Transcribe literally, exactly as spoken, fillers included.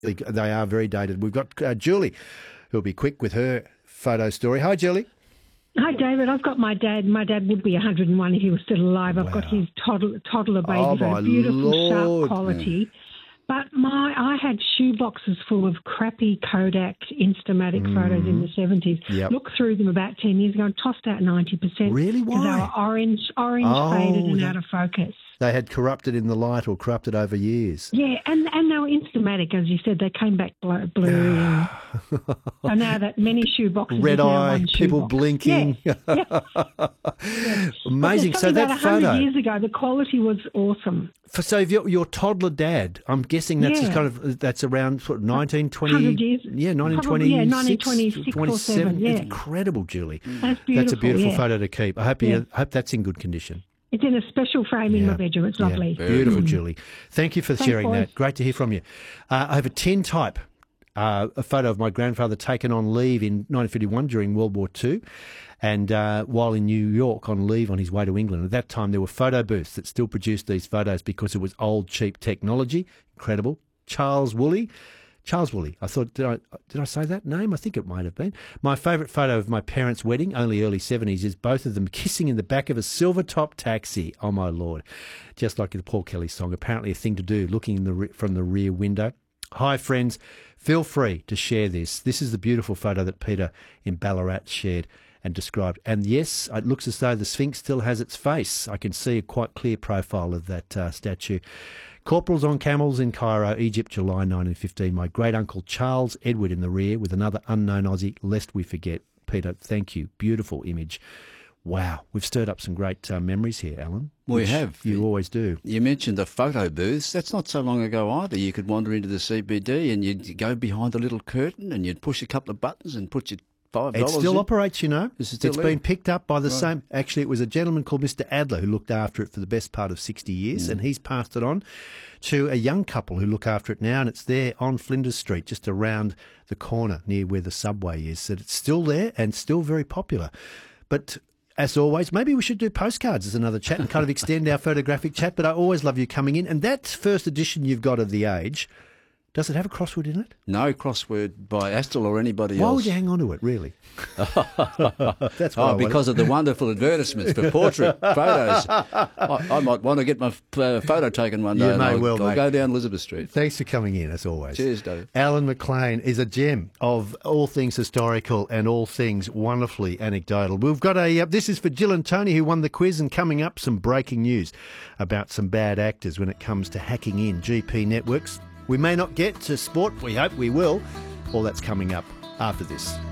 They are very dated. We've got uh, Julie, who'll be quick with her photo story. Hi, Julie. Hi, David. I've got my dad. My dad would be one hundred and one if he was still alive. I've wow. got his toddler, toddler baby, oh, so beautiful, Lord. sharp quality. Yeah. But my, I had shoe boxes full of crappy Kodak Instamatic mm. photos in the seventies. Yep. Looked through them about ten years ago and tossed out ninety percent. Really? Why? Because they were orange, orange oh, faded and that, out of focus. They had corrupted in the light or corrupted over years. Yeah, and, and they were Instamatic, as you said. They came back blue. blue and so now that many shoe boxes Red is now eye, one shoe people box. blinking. Yes. yes. Amazing. So that about photo. one hundred years ago, the quality was awesome. For, so your, your toddler dad, I'm guessing that's yeah. kind of that's around sort of nineteen twenty. one hundred years. Yeah, nineteen twenty. Yeah, nineteen twenty-six or seven. Yeah. It's incredible, Julie. That's beautiful. That's a beautiful yeah. photo to keep. I hope yeah. you I hope that's in good condition. It's in a special frame yeah. in my bedroom. It's lovely. Yeah. Beautiful, mm. Julie. Thank you for Thanks, sharing boys. that. Great to hear from you. Uh, I have a tin type, uh, a photo of my grandfather taken on leave in nineteen fifty-one during World War Two. And uh, while in New York on leave on his way to England. At that time, there were photo booths that still produced these photos because it was old, cheap technology. Incredible. Charles Woolley. Charles Woolley. I thought, did I did I say that name? I think it might have been. My favourite photo of my parents' wedding, only early seventies, is both of them kissing in the back of a silver-top taxi. Oh, my Lord. Just like the Paul Kelly song. Apparently a thing to do, looking in the re- from the rear window. Hi, friends. Feel free to share this. This is the beautiful photo that Peter in Ballarat shared and described. And yes, it looks as though the Sphinx still has its face. I can see a quite clear profile of that uh, statue. Corporals on camels in Cairo, Egypt, July nineteen fifteen. My great-uncle Charles Edward in the rear with another unknown Aussie, lest we forget. Peter, thank you. Beautiful image. Wow, we've stirred up some great uh, memories here, Alan. We have. You always do. You mentioned the photo booths. That's not so long ago either. You could wander into the C B D and you'd go behind the little curtain and you'd push a couple of buttons and put your five dollars It still in. operates, you know. Is it still it's there? been picked up by the Right. same... Actually, it was a gentleman called Mister Adler who looked after it for the best part of sixty years, mm. and he's passed it on to a young couple who look after it now, and it's there on Flinders Street, just around the corner near where the subway is. So it's still there and still very popular. But as always, maybe we should do postcards as another chat and kind of extend our photographic chat, but I always love you coming in. And that first edition you've got of The Age, does it have a crossword in it? No crossword by Astle or anybody Why else. Why would you hang on to it, really? That's oh, I because of the wonderful advertisements for portrait photos. I, I might want to get my uh, photo taken one day. You and may I'll, well, I'll mate. go down Elizabeth Street. Thanks for coming in, as always. Cheers, Dave. Alan McLean is a gem of all things historical and all things wonderfully anecdotal. We've got a... Uh, this is for Jill and Tony, who won the quiz, and coming up, some breaking news about some bad actors when it comes to hacking in G P networks. We may not get to sport, we hope we will. All that's coming up after this.